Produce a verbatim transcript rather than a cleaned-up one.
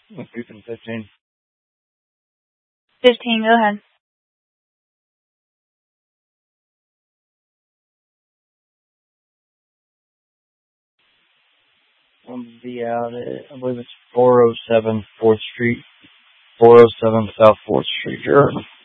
Keeping fifteen. Fifteen. Go ahead. I'll be out at, I believe it's four oh seven fourth Street. four oh seven South fourth Street. Sure.